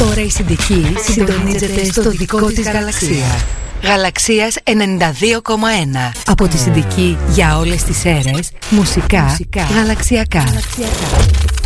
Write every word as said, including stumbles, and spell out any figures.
Τώρα η Συντική συντονίζεται στο δικό της γαλαξία. Γαλαξίας ενενήντα δύο κόμμα ένα. Από τη Συντική για όλες τις αίρες, μουσικά, μουσικά γαλαξιακά. γαλαξιακά.